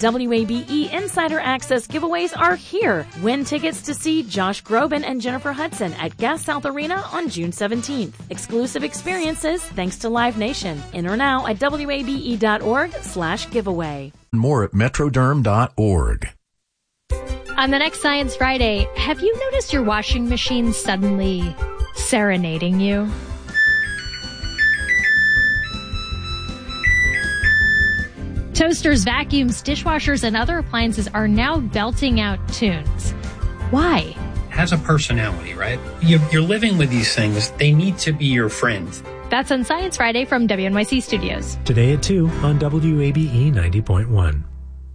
WABE Insider Access giveaways are here. Win tickets to see Josh Groban and Jennifer Hudson at Gas South Arena on June 17th. Exclusive experiences thanks to Live Nation. Enter now at wabe.org/giveaway. More at metroderm.org. On the next Science Friday, have you noticed your washing machine suddenly serenading you? Toasters, vacuums, dishwashers, and other appliances are now belting out tunes. Why? Has a personality, right? You're living with these things. They need to be your friends. That's on Science Friday from WNYC Studios. Today at 2 on WABE 90.1.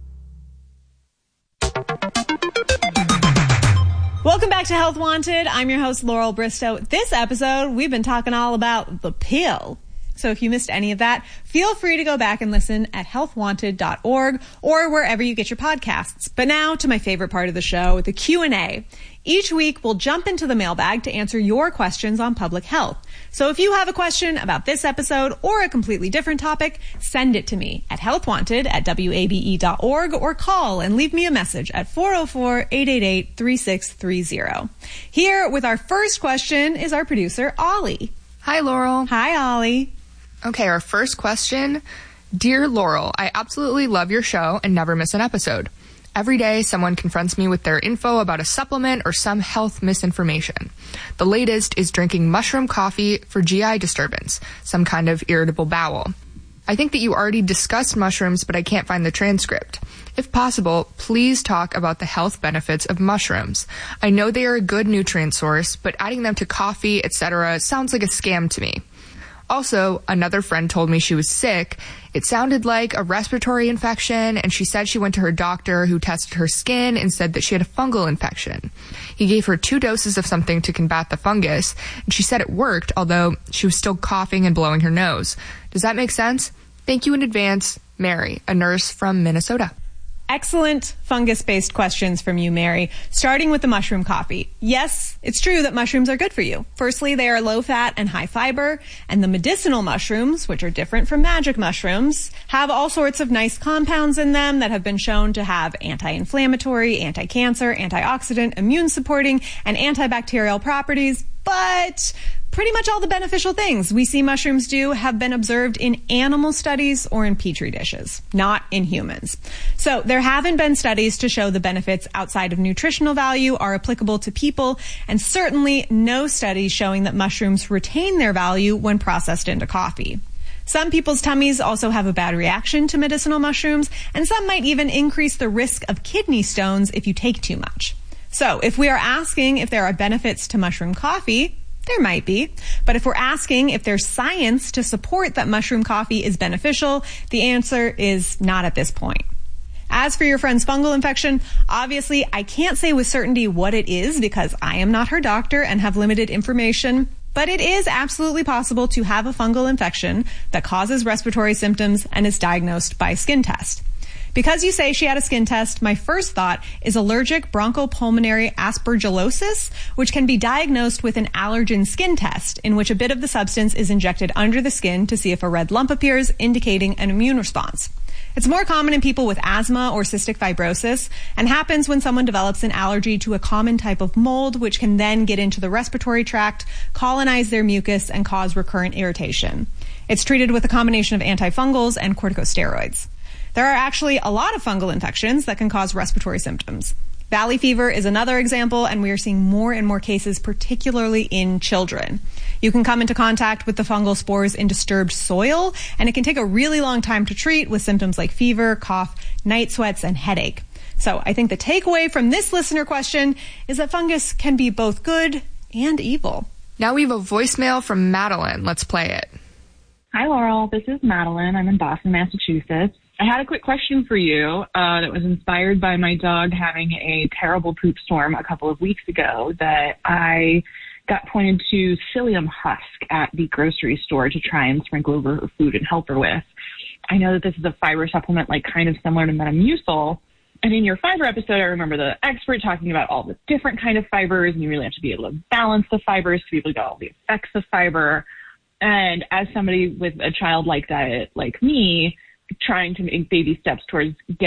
Welcome back to Health Wanted. I'm your host, Laurel Bristow. This episode, we've been talking all about the pill. So if you missed any of that, feel free to go back and listen at healthwanted.org or wherever you get your podcasts. But now to my favorite part of the show, the Q&A. Each week, we'll jump into the mailbag to answer your questions on public health. So if you have a question about this episode or a completely different topic, send it to me at healthwanted@wabe.org or call and leave me a message at 404-888-3630. Here with our first question is our producer, Ollie. Hi, Laurel. Hi, Ollie. Okay, our first question. Dear Laurel, I absolutely love your show and never miss an episode. Every day, someone confronts me with their info about a supplement or some health misinformation. The latest is drinking mushroom coffee for GI disturbance, some kind of irritable bowel. I think that you already discussed mushrooms, but I can't find the transcript. If possible, please talk about the health benefits of mushrooms. I know they are a good nutrient source, but adding them to coffee, etc. sounds like a scam to me. Also, another friend told me she was sick. It sounded like a respiratory infection, and she said she went to her doctor who tested her skin and said that she had a fungal infection. He gave her 2 doses of something to combat the fungus, and she said it worked, although she was still coughing and blowing her nose. Does that make sense? Thank you in advance, Mary, a nurse from Minnesota. Excellent fungus-based questions from you, Mary. Starting with the mushroom coffee. Yes, it's true that mushrooms are good for you. Firstly, they are low-fat and high-fiber, and the medicinal mushrooms, which are different from magic mushrooms, have all sorts of nice compounds in them that have been shown to have anti-inflammatory, anti-cancer, antioxidant, immune-supporting, and antibacterial properties, but pretty much all the beneficial things we see mushrooms do have been observed in animal studies or in petri dishes, not in humans. So there haven't been studies to show the benefits outside of nutritional value are applicable to people, and certainly no studies showing that mushrooms retain their value when processed into coffee. Some people's tummies also have a bad reaction to medicinal mushrooms, and some might even increase the risk of kidney stones if you take too much. So if we are asking if there are benefits to mushroom coffee, there might be. But if we're asking if there's science to support that mushroom coffee is beneficial, the answer is not at this point. As for your friend's fungal infection, obviously I can't say with certainty what it is because I am not her doctor and have limited information, but it is absolutely possible to have a fungal infection that causes respiratory symptoms and is diagnosed by a skin test. Because you say she had a skin test, my first thought is allergic bronchopulmonary aspergillosis, which can be diagnosed with an allergen skin test, in which a bit of the substance is injected under the skin to see if a red lump appears, indicating an immune response. It's more common in people with asthma or cystic fibrosis and happens when someone develops an allergy to a common type of mold, which can then get into the respiratory tract, colonize their mucus, and cause recurrent irritation. It's treated with a combination of antifungals and corticosteroids. There are actually a lot of fungal infections that can cause respiratory symptoms. Valley fever is another example, and we are seeing more and more cases, particularly in children. You can come into contact with the fungal spores in disturbed soil, and it can take a really long time to treat with symptoms like fever, cough, night sweats, and headache. So I think the takeaway from this listener question is that fungus can be both good and evil. Now we have a voicemail from Madeline. Let's play it. Hi, Laurel. This is Madeline. I'm in Boston, Massachusetts. I had a quick question for you that was inspired by my dog having a terrible poop storm a couple of weeks ago that I got pointed to psyllium husk at the grocery store to try and sprinkle over her food and help her with. I know that this is a fiber supplement, like kind of similar to Metamucil. And in your fiber episode, I remember the expert talking about all the different kind of fibers, and you really have to be able to balance the fibers to be able to get all the effects of fiber. And as somebody with a childlike diet like me, trying to make baby steps towards getting